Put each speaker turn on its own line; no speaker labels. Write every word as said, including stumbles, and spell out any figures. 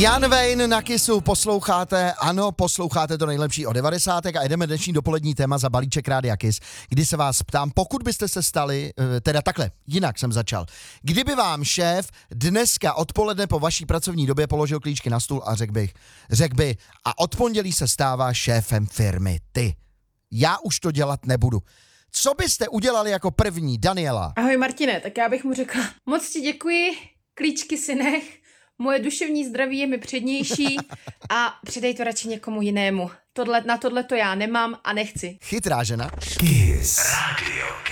Jan Wayne na Kissu posloucháte, ano, posloucháte to nejlepší o devadesátek a jdeme dnešní dopolední téma za balíček Rádia Kiss, kdy se vás ptám, pokud byste se stali, teda takhle, jinak jsem začal, kdyby vám šéf dneska odpoledne po vaší pracovní době položil klíčky na stůl a řekl bych, řekl by, a od pondělí se stává šéfem firmy ty. Já už to dělat nebudu. Co byste udělali jako první, Daniela?
Ahoj Martine, tak já bych mu řekla, moc ti děkuji, klíčky si nech, moje duševní zdraví je mi přednější a předej to radši někomu jinému. Tohle, na tohle to já nemám a nechci.
Chytrá žena.
Kiss Radio.